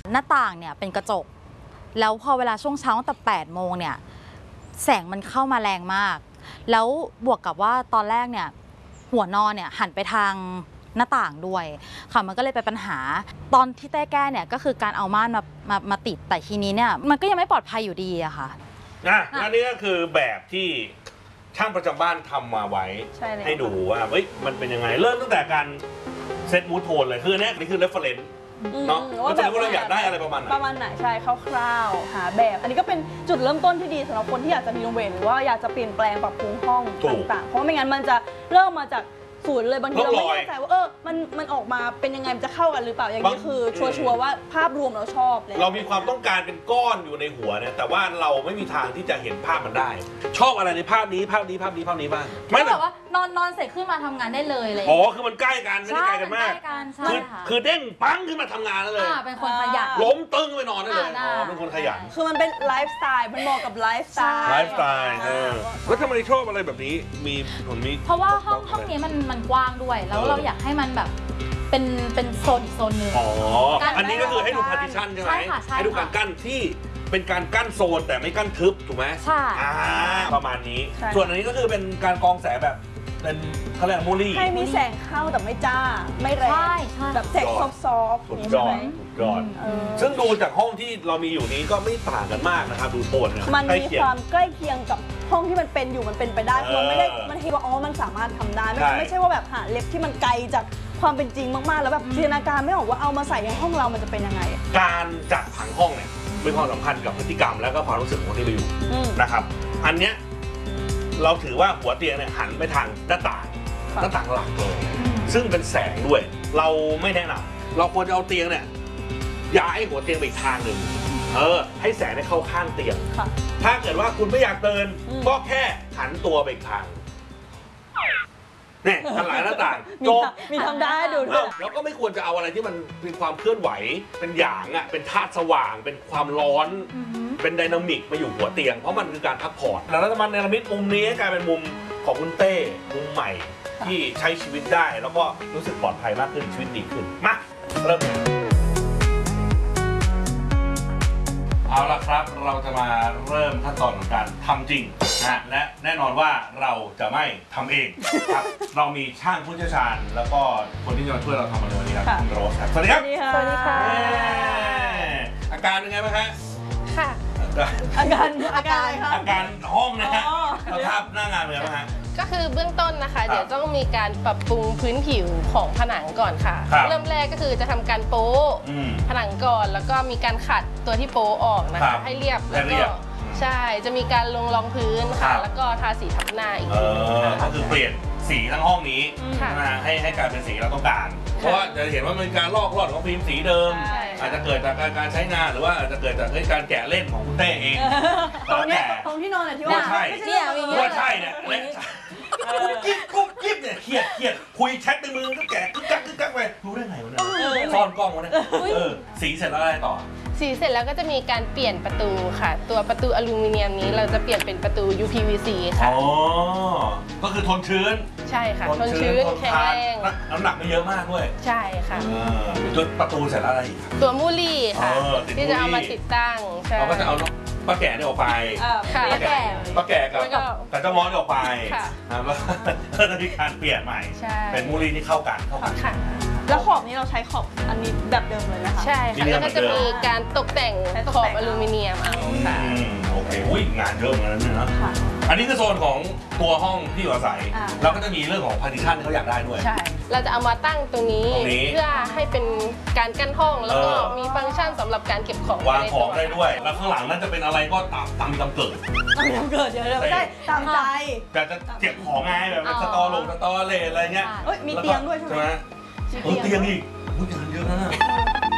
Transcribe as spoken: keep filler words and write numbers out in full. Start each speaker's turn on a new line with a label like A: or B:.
A: หน้าต่างเนี่ยเป็นกระจกแล้วพอเวลาช่วงเช้าตั้งแต่แปดโมงเนี่ยแสงมันเข้ามาแรงมากแล้วบวกกับว่าตอนแรกเนี่ยหัวนอนเนี่ยหันไปทางหน้าต่างด้วยค่ะมันก็เลยเป็นปัญหาตอนที่เต้แก้เนี่ยก็คือการเอาม่านมามามาติดแต่ทีนี้เนี่ยมันก็ยังไม่ปลอดภัยอยู่ดีอะค่ะ
B: อ่ะอันนี้ก็คือแบบที่ช่างประจำบ้านทำมาไว้ให้ดูว่าเฮ้ยมันเป็นยังไงเริ่มตั้งแต่การเซตมูทโทนเลยคืออันนี้นี่คือ reference เนาะว่าแบบเราอยากได้อะไรประมาณไหน
C: ประมาณไหนใช่คร่าวๆหาแบบอันนี้ก็เป็นจุดเริ่มต้นที่ดีสำหรับคนที่อยากจะรีโนเวทหรือว่าอยากจะเปลี่ยนแปลงปรับปรุงห้องต่างๆเพราะไม่งั้นมันจะเริ่มมาจากศูนย์เลยบางทีเราไม่แน่ใจว่าเออมันมันออกมาเป็นยังไงมันจะเข้ากันหรือเปล่าอย่างนี้คือชัวร์ๆว่าภาพรวมเราชอบเลย
B: เรามีความต้องการเป็นก้อนอยู่ในหัวเนี่ยแต่ว่าเราไม่มีทางที่จะเห็นภาพมันได้ชอบอะไรในภาพนี้ภาพนี้ภาพนี้ภาพนี้บ้าง
A: ไม่แบบว่านอนนอนเสร็จขึ้นมาทำงานได้เลยเลย
B: อ๋อคือมันใกล้กันไม่ได้ไกลกันมากคือคือเด้งปังขึ้นมาทำงานเลย
A: เป็นคนขยัน
B: ล้มตึงไปนอนได้เลยอ๋อเป็นคนขยัน
C: คือมันเป็นไลฟ์สไตล์มันเหมาะกับไลฟ์สไตล์
B: ไลฟ์สไตล์เออแล้วทำไมชอบอะไรแบบนี้มีผลมี
A: เพราะว่าห้องห้องนี้มันมันกว้างด้วยแล้วเราอยากให้มันแบบเป็นเป็นโซนอีกโซนหนึ่ง
B: อ๋ออันนี้ก็คือให้ดูพาร์ติชันใช่ไหมให้ดูการกั้นที่เป็นการกั้นโซนแต่ไม่กั้นทึบถูกไหม
A: ใช่
B: ประมาณนี้ส่วนอันนี้ก็คือเป็นการกรองแสงแบบเป็นเขาเรียกมูลี่
C: ให้มีแสงเข้าแต่ไม่จ้าไม่แรงแบบแสงซอฟต์
B: ๆถูกยอดถูกยอดซึ่งดูจากห้องที่เรามีอยู่นี้ก็ไม่ต่างกันมากนะครับดูโทนเนี่ย
C: มันมีความใกล้เคียงกับห้องที่มันเป็นอยู่มันเป็นไปได้มันไม่ได้มันเห็นว่าอ๋อมันสามารถทำได้ไม่ใช่ว่าแบบหาเล็บที่มันไกลจากความเป็นจริงมากๆแล้วแบบจินตนาการไม่ออกว่าเอามาใส่ในห้องเรามันจะเป็นยังไง
B: การจัดผังห้องเนี่ยมีความสำคัญกับพฤติกรรมแล้วก็ความรู้สึกของคนที่ไปอยู่นะครับอันเนี้ยเราถือว่าหัวเตียงเนี่ยหันไปทางหน้าต่างหน้าต่างหลักเลยซึ่งเป็นแสงด้วยเราไม่แนะนำเราควรจะเอาเตียงเนี่ยย้ายหัวเตียงไปอีกทางหนึ่งเออให้แสงได้เข้าข้างเตียงถ้าเกิดว่าคุณไม่อยากเดินก็แค่หันตัวไปอีกทางเนี่ยหันหลังหน้าต่างจบ
C: มีทำได้ดู
B: ด้วยแล้วก็ไม่ควรจะเอาอะไรที่มันมีความเคลื่อนไหวเป็นหยางอ่ะเป็นธาตุสว่างเป็นความร้อนเป็นไดนามิกมาอยู่หัวเตียงเพราะมันคือการพักผ่อนแล้วรัฐบาลเนรมิตมุมนี้กลายเป็นมุมของคุณเต้มุมใหม่ที่ใช้ชีวิตได้แล้วก็รู้สึกปลอดภัยมากขึ้นชีวิตดีขึ้นมาเริ่มเอาละครับเราจะมาเริ่มขั้นตอนของการทำจริงนะและแน่นอนว่าเราจะไม่ทำเองครับเรามีช่างผู้เชี่ยวชาญแล้วก็คนที่จะมาช่วยเราทำในวันนี้ครับคุณโรสครับสวัสดีครับ
C: สวัสดีค่ะ
B: อาการเป็นไงบ้างคะ
C: ค่ะอาการอาการอะไรคะ
B: อาการห้องนะฮะสภาพหน้างานเป็นไงบ้างฮะ
D: ก็คือเบื้องต้นนะคะเดี๋ยวต้องมีการปรับปรุงพื้นผิวของผนังก่อนค่ะเริ่มแรกก็คือจะทำการโป๊ผนังก่อนแล้วก็มีการขัดตัวที่โป๊ออกนะคะให้เรียบแล้วก็ใช่จะมีการลงรองพื้นค่ะแล้วก็ทาสีทับหน้าอีก
B: ก็คือเปลี่ยนสีทั้งห้องนี้ให้ให้กลายเป็นสีเราต้องการเพราะว่าจะเห็นว่ามีการลอกลอดของฟิล์มสีเดิมอาจจะเกิดจากการใช้งานหรือว่าอาจจะเกิดจากการแกะเล่นของคุณเต้เอง
C: ตรงนี้ตรงที่นอนเนี่ยที่ว่า
B: ใช่ว่าใช่เนี่ยกุ๊บกิ๊บกุ๊บกิ๊บเนี่ยเครียดเครียดคุยแชทในมือก็แกะกึกกักกึกกักไปรู้ได้ไงวะเนี่ยซ่อนกล้องวะเนี่ยสีเสร็จแล้วอะไรต่อ
D: สีเสร็จแล้วก็จะมีการเปลี่ยนประตูค่ะตัวประตูอลูมิเนียมนี้เราจะเปลี่ยนเป็นประตู ยู พี วี ซี ค่ะ
B: อ๋อก็คือทนชื้น
D: ใช่ค่ะทนชื้นแข็งแรง
B: น้ำหนักไม่เยอะมากด้วย
D: ใช่ค่ะ
B: จนประตูเสร็จแล้วอะไรอีก
D: ตัวมูลี่ค่ะที่จะเอามาติดตั้ง
B: เราก็จะเอาป้าแก่นี่ออกไป
D: ป้าแก่
B: ป้าแก่กับกับเจ้ามอสออกไปแล้วก็จะมีการเปลี่ยนใหม่เป็นมูลี่ที่เข้ากันเข้ากัน
C: แล้วขอบนี้เราใช้ขอบอันนี้แบบเดิมเลยนะคะ
D: ใช่ค่ะแล้วก็จะมีการตกแต่งขอบอลูมิเนียมเอาค่ะ
B: โอเคอุ้ยงานเยอะเหมือนกันนะอันนี้คือโซนของตัวห้องที่อยู่อาศัยเราก็จะมีเรื่องของพาร์ติชันที่เขาอยากได้ด้วย
D: ใช่เราจะเอามาตั้งตรงนี้เพื่อให้เป็นการกั้นห้องแล้วก็มีฟังก์ชันสำหรับการเก็บของ
B: วางของได้ด้วยแล้วข้างหลังนั้นจะเป็นอะไรก็ตามตามตามเกิด
C: ตามเกิดเดี๋ยวเราได้ตามใจ
B: แต่จะเก็บของไงแบบสตอลงสตอเลอะไรเงี้ย
C: มีเตียงด้วยใช่ไหม
B: เตียงอีกงานเยอะนะ